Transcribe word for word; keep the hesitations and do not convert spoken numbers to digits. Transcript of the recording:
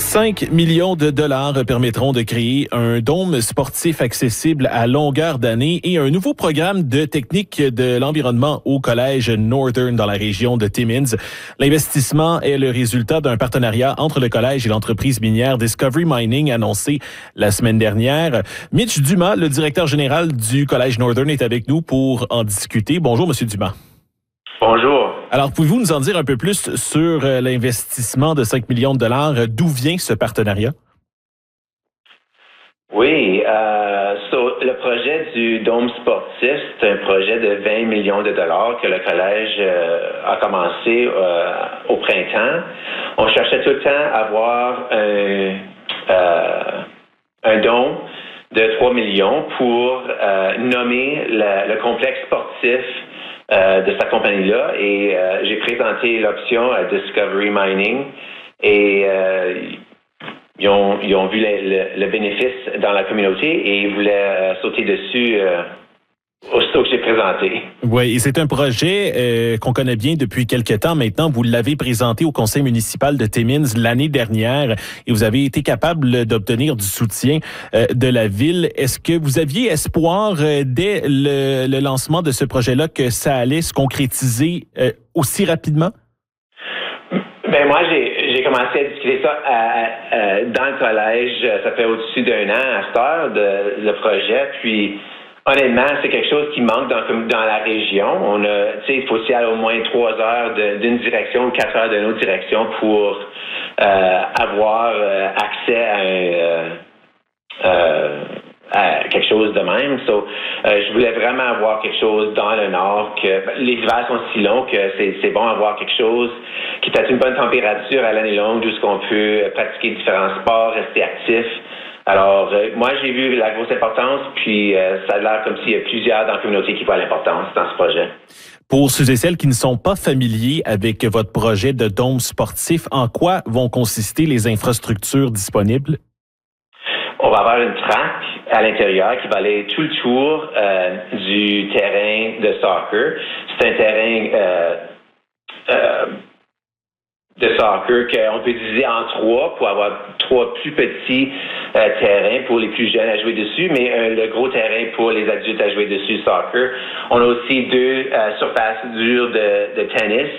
cinq millions de dollars permettront de créer un dôme sportif accessible à longueur d'année et un nouveau programme de technique de l'environnement au collège Northern dans la région de Timmins. L'investissement est le résultat d'un partenariat entre le collège et l'entreprise minière Discovery Mining annoncé la semaine dernière. Mitch Dumas, le directeur général du collège Northern, est avec nous pour en discuter. Bonjour, Monsieur Dumas. Bonjour. Alors, pouvez-vous nous en dire un peu plus sur l'investissement de cinq millions de dollars? D'où vient ce partenariat? Oui, euh, so, le projet du dôme sportif, c'est un projet de vingt millions de dollars que le collège euh, a commencé euh, au printemps. On cherchait tout le temps à avoir un, euh, un dôme de trois millions pour euh, nommer le, le complexe sportif Euh, de sa compagnie-là et euh, j'ai présenté l'option à Discovery Mining et euh, ils, ont, ils ont vu le, le, le bénéfice dans la communauté et ils voulaient euh, sauter dessus euh, aussitôt que j'ai présenté. Oui, et c'est un projet euh, qu'on connaît bien depuis quelques temps maintenant. Vous l'avez présenté au conseil municipal de Timmins l'année dernière et vous avez été capable d'obtenir du soutien euh, de la ville. Est-ce que vous aviez espoir euh, dès le, le lancement de ce projet-là que ça allait se concrétiser euh, aussi rapidement? Ben moi, j'ai, j'ai commencé à discuter ça à, à, dans le collège. Ça fait au-dessus d'un an à cette heure, de, le projet. Puis honnêtement, c'est quelque chose qui manque dans, dans la région. On a, tu sais, il faut aussi aller au moins trois heures de, d'une direction ou quatre heures d'une autre direction pour euh, avoir euh, accès à, un, euh, euh, à quelque chose de même. So, euh, je voulais vraiment avoir quelque chose dans le nord. Que les hivers sont si longs que c'est, c'est bon d'avoir quelque chose qui est à une bonne température à l'année longue, où ce qu'on peut pratiquer différents sports, rester actif. Alors, euh, moi, j'ai vu la grosse importance, puis euh, ça a l'air comme s'il y a plusieurs dans la communauté qui voient l'importance dans ce projet. Pour ceux et celles qui ne sont pas familiers avec votre projet de dôme sportif, en quoi vont consister les infrastructures disponibles? On va avoir une track à l'intérieur qui va aller tout le tour euh, du terrain de soccer. C'est un terrain euh, euh, de soccer qu'on peut diviser en trois pour avoir trois plus petits euh, terrains pour les plus jeunes à jouer dessus, mais euh, le gros terrain pour les adultes à jouer dessus, soccer. On a aussi deux euh, surfaces dures de, de tennis